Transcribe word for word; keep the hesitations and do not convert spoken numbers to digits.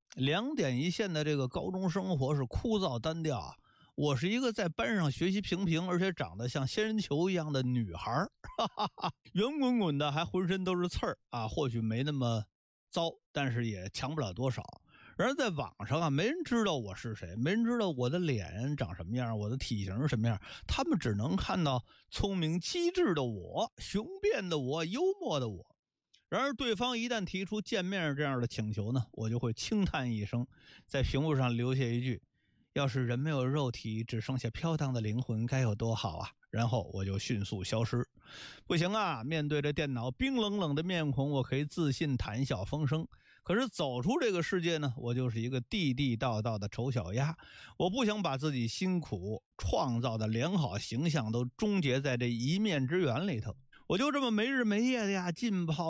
两点一线的这个高中生活是枯燥单调啊。我是一个在班上学习平平，而且长得像仙人球一样的女孩儿，圆滚滚的，还浑身都是刺儿啊。或许没那么糟，但是也强不了多少。然而在网上啊，没人知道我是谁，没人知道我的脸长什么样，我的体型什么样，他们只能看到聪明机智的我，雄辩的我，幽默的我。然而对方一旦提出见面这样的请求呢，我就会轻叹一声，在屏幕上留下一句，要是人没有肉体，只剩下飘荡的灵魂，该有多好啊。然后我就迅速消失。不行啊，面对着电脑冰冷冷的面孔，我可以自信谈笑风生，可是走出这个世界呢，我就是一个地地道道的丑小鸭。我不想把自己辛苦创造的良好形象都终结在这一面之缘里头。我就这么没日没夜的呀，浸泡